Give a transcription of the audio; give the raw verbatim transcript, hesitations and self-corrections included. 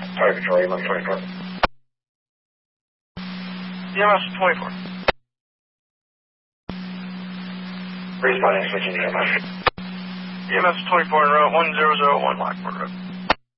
Target control, E M S twenty-four. E M S twenty-four. Responding, switching to E M S. E M S twenty-four in route one zero zero one, Lockport Road.